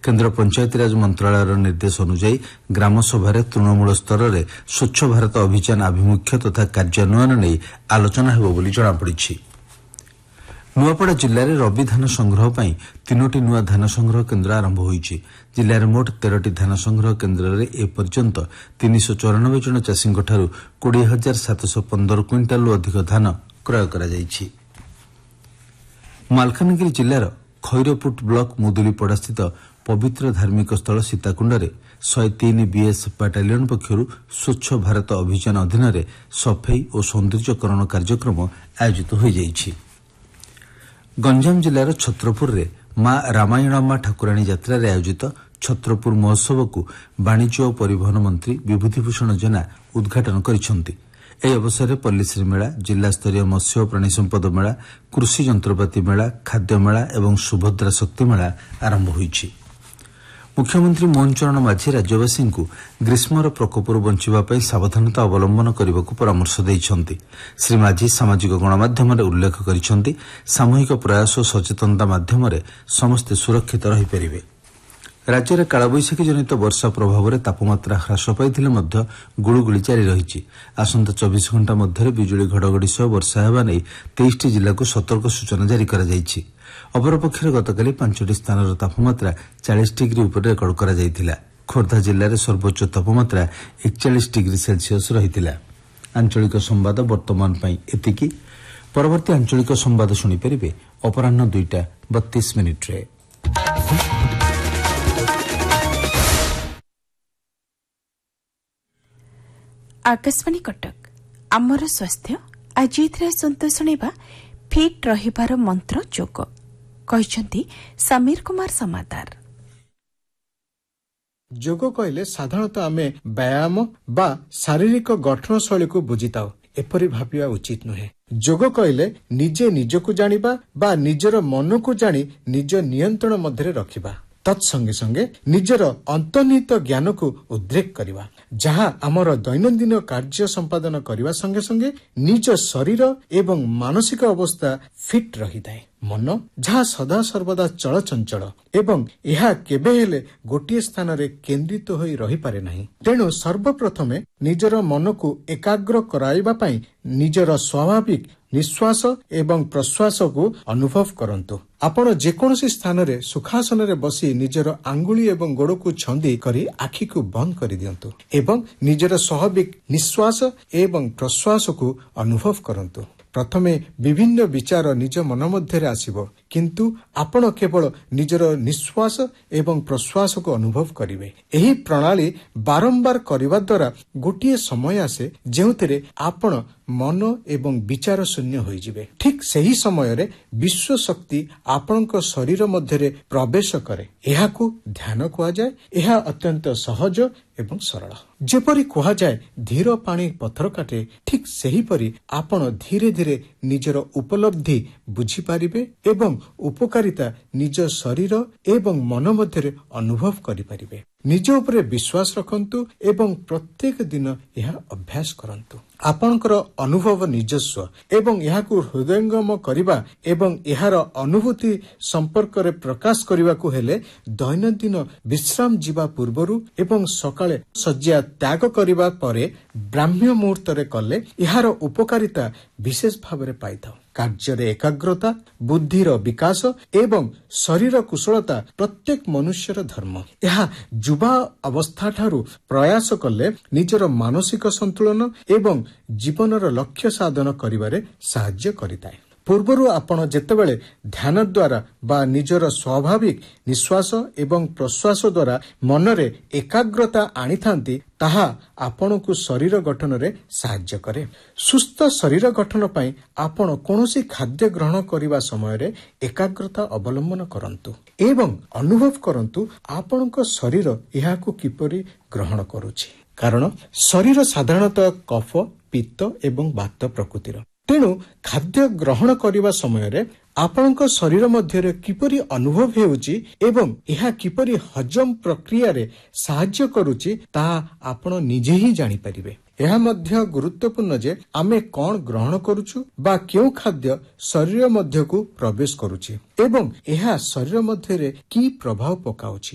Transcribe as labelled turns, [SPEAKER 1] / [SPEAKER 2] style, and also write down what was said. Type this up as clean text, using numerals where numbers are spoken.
[SPEAKER 1] केन्द्र पंचायतीराज मंत्रालय निर्देश अनुଯାयी ग्रामसभा तृणमूल स्तर में स्वच्छ भारत अभियान आभिमुख्य तथा कार्यान्वयन नहीं आलोचना हेबो बोली जଣାपड़ी। नुआपड़ा जिले में रबी धान संग्रह पर 3टी नुआ धान संग्रह केन्द्र आरंभ होईछि। जिले में मोट 13टी धान संग्रह केन्द्र में एपर्यंत 394 जन चाषी 20,715 क्विंटाल अधिक धान क्रय करा जायछि। मालकानगिरी जिलार खैरपुट ब्लॉक मुदुलीपड़ा स्थित पवित्र धार्मिक स्थल सीताकुंड 103 बीएस बाटालियन पक्षर स्वच्छ भारत अभियान अधीन सफाई और सौंदर्यकरण कार्यक्रम आयोजित हो जायछि। गंजाम जिलार छत्रपुर रे मां रामायणम्मा ठाकुराणी यात्रा रे आयोजित छत्रपुर महोत्सव को वाणिज्य और परिवहन मंत्री विभूतिभूषण जेना उद्घाटन करिसेंति। ଏହି ଅବସରରେ ପଲ୍ଲିଶ୍ରୀ ମେଳା, ଜିଲ୍ଲାସ୍ତରୀୟ ମତ୍ସ୍ୟ ଓ ପ୍ରାଣୀ ସମ୍ପଦ ମେଳା, କୃଷି ଯନ୍ତ୍ରପାତି ମେଳା, ଖାଦ୍ୟ ମେଳା ଏବଂ ସୁଭଦ୍ରା ଶକ୍ତି ମେଳା ଆରମ୍ଭ ହୋଇଛି। ମୁଖ୍ୟମନ୍ତ୍ରୀ ମୋହନ ଚରଣ ମାଝୀ ରାଜ୍ୟବାସୀଙ୍କୁ ଗ୍ରୀଷ୍ମର ପ୍ରକୋପରୁ ବଞ୍ଚିବା ପାଇଁ ସାବଧାନତା ଅବଲମ୍ବନ କରିବାକୁ ପରାମର୍ଶ ଦେଇଛନ୍ତି। ଶ୍ରୀ ମାଝୀ ସାମାଜିକ ଗଣମାଧ୍ୟମରେ ଉଲ୍ଲେଖ କରିଛନ୍ତି, ସାମୂହିକ ପ୍ରୟାସ ଓ ସଚେତନତା ମାଧ୍ୟମରେ ସମସ୍ତେ ସୁରକ୍ଷିତ ରହିପାରିବେ। राज्य में कालबैशाखी जनित वर्षा प्रभाव में तापमात्रा ह्रास पाई गुळुगुଳି जारी रही। आसंता 24 घंटा मध्य बिजुली घड़घड़ी सह वर्षा होगा नहीं 23टी जिला को सतर्क सूचना जारी कर। अपरपक्षे गतकाली 5टी स्थान तापमात्रा 40 डिग्री उपर रेकर्ड कर। खोर्धा जिले में सर्वोच्च तापमात्रा 41 डिग्री सेल्सियस रही। आंचलिक संवाद वर्तमान एतिकी। परवर्ती आंचलिक संवाद शुणिपारे अपराह 2:32।
[SPEAKER 2] आकाशवाणी कटक आमर स्वास्थ्य आज आसंता शुणा फिट रहिबार मंत्र जोग कहते समीर कुमार समादार।
[SPEAKER 3] जोग कहले साधारणतः आमे व्यायाम बा शारीरिक गठन शैली को बुझीताओ एपरी भाबिया उचित नुहे। जोग कहले निजे निजको जानिबा बा निजर मन को जानी निज नियंत्रण मध्य रखिबा तत्संगे संगे निजर अंतर्निहित ज्ञान को उद्रेक करवा जहाँ आमर दैनंदिन कार्य संपादन करने संगे संगे निज शरीर एवं मानसिक अवस्था फिट रही थाए। मन जहाँ सदा सर्वदा चलचंचल एवं यह केबे हेले गोटे स्थान रे केंद्रित होई रही पारे नहीं। तेणु सर्वप्रथमे निजर मन को एकाग्र कराइबा पई निजर स्वाभाविक निश्वास एवं प्रश्वास को अनुभव करंतु। आपण जेकोसी स्थान रे सुखासन रे बसी निजर आंगुली एवं गोड़ को छंदी करी आखि को बंद कर दियंतु एवं निजर स्वाभाविक निश्वास एवं प्रश्वास को अनुभव करंतु। प्रथमे विभिन्न विचार निज मन मध्य आसिबो किंतु आपण केवल निजर निश्वास एवं प्रश्वास को अनुभव करिवे। एही प्रणाली बारंबार करिवा द्वारा गोटिए समय आसे जेउथिरे आपण मन एवं विचार शून्य होई जिवे। ठीक सही समय रे विश्व शक्ति आपणक शरीर मध्य प्रवेश करे। एहाकू ध्यान कुआ जाए। एहा अत्यंत सहज एवं सरल। जेपरी कुआ जाए धीर पानी पत्थर काटे, ठीक सही परी आपण धीरे धीरे निजर उपलब्धि बुझी पारिबे एवं उपकारिता निज शरीर एवं मन मध्य अनुभव करि पारिबे। निज उपरे विश्वास रखंतु एवं प्रत्येक दिन यह अभ्यास करंतु। आपणकर अनुभव निजस्व एवं यहाकू हृदयंगम करिबा एवं यार अनुभूति संपर्क रे प्रकाश करिबा को हेले दैनंदिन विश्राम जीवा पूर्वरु एवं सकाळे शज्या त्याग करिबा परे ब्राह्म्य मुहूर्त रे कले यार उपकारिता विशेष भाव पाइथाउ। कार्य एकाग्रता, बुद्धिर विकास एवं शरीर कुशलता प्रत्येक मनुष्यर धर्म। यह युवा अवस्था ठारू प्रयास कले निजर मानसिक संतुलन एवं जीवनर लक्ष्य साधन करिबारे साहाय्य करिताए। पूर्वरु आपण जेतेबेले ध्यान द्वारा बा निजर स्वाभाविक निश्वास एवं प्रश्वास द्वारा मनरे एकाग्रता आनी थांती ताहा आपणकु शरीर गठन रे साहाय्य करे। सुस्थ शरीर गठन पई आपण कोनोसी खाद्य ग्रहण करिबा समय रे एकाग्रता अवलंबन करंतु एवं अनुभव करंतु आपणक शरीर एहाकु किपरि ग्रहण करूछि। कारण शरीर साधारणतः कफ, पित्त एवं वात प्रकृतिर। तेणु खाद्य ग्रहण करने समय आपणक शरीर मध्य किपरि अनुभव हेउची एवं यह किपरि हजम प्रक्रिया रे साहाय्य करूची ताहा आपण निजे ही जानि परिबे। यह मध्य गुरुत्वपूर्ण जे आमे कौन ग्रहण करूछु बा क्यों खाद्य शरीर मध्य को प्रवेश करूची एवं यह शरीर मध्य की प्रभाव पकाउची।